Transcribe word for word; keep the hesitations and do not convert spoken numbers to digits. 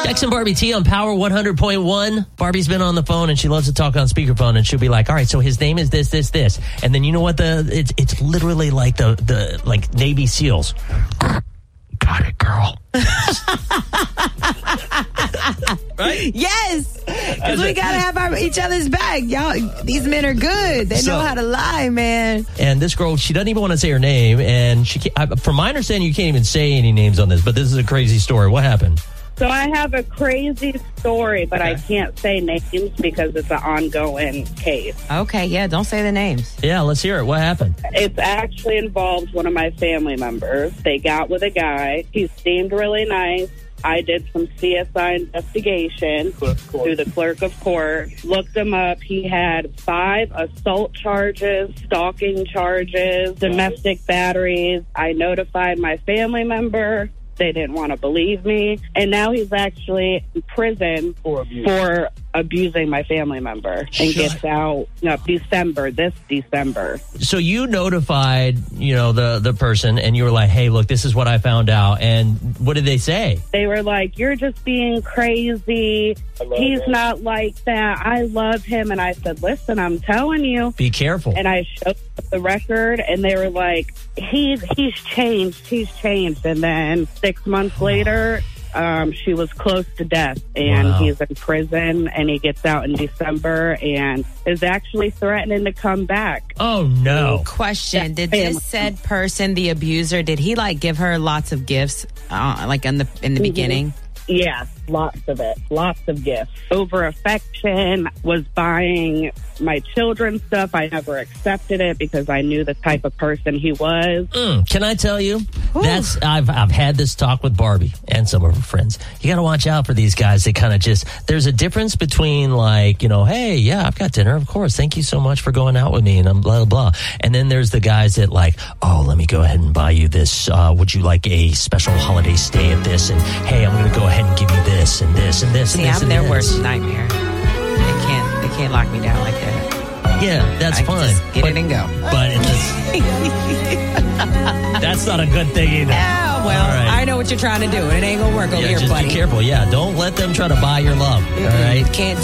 Dex and Barbie T on Power one hundred point one. Barbie's been on the phone and she loves to talk on speakerphone, and she'll be like, all right, so his name is this, this, this. And then you know what? the It's, it's literally like the, the like Navy SEALs. Got it, girl. Right? Yes. Because we got to have our, each other's back. Y'all, these men are good. They So- know how to lie, man. And this girl, she doesn't even want to say her name. And she, can't, I, from my understanding, you can't even say any names on this. But this is a crazy story. What happened? So I have a crazy story, but Okay. I can't say names because it's an ongoing case. Okay, yeah, don't say the names. Yeah, let's hear it. What happened? It's actually involved one of my family members. They got with a guy. He seemed really nice. I did some C S I investigation through the clerk of court. Looked him up. He had five assault charges, stalking charges, domestic batteries. I notified my family member. They didn't want to believe me. And now he's actually in prison for, abuse. for abusing my family member and Shut- gets out no, December, this December. So you notified, you know, the, the person, and you were like, hey, look, this is what I found out. And what did they say? They were like, you're just being crazy. He's him. not like that. I love him. And I said, listen, I'm telling you. Be careful. And I showed the record, and they were like, he's he's changed. He's changed. And then six months later, um, she was close to death, and Wow. he's in prison, and he gets out in December and is actually threatening to come back. Oh, no. Question, did this said person, the abuser, did he like give her lots of gifts uh, like in the in the beginning? Yes, lots of it. Lots of gifts. Over affection, was buying my children stuff. I never accepted it because I knew the type of person he was. Mm, can I tell you? That's I've I've had this talk with Barbie and some of her friends. You got to watch out for these guys. They kind of just, there's a difference between like, you know, hey, yeah, I've got dinner. Of course. Thank you so much for going out with me. And I'm blah, blah, blah. And then there's the guys that like, oh, let me go ahead and buy you this. Uh, would you like a special holiday stay at this? And hey, I'm going to go ahead and give you this and this and this and See, this. I'm and their this. worst nightmare. They can't, they can't lock me down like that. Yeah, that's I fine. Just get but, it and go. But it's that's not a good thing either. Yeah, well, All right. I know what you're trying to do, and it ain't gonna work over Yeah, here, just buddy. be careful. Yeah, don't let them try to buy your love. All right. Can't